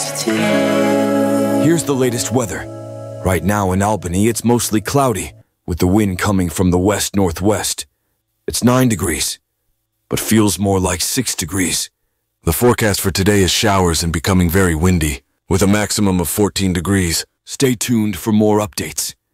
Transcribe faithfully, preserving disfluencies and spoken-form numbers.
Here's the latest weather. Right now in Albany, it's mostly cloudy, with the wind coming from the west-northwest. It's nine degrees, but feels more like six degrees. The forecast for today is showers and becoming very windy, with a maximum of fourteen degrees. Stay tuned for more updates.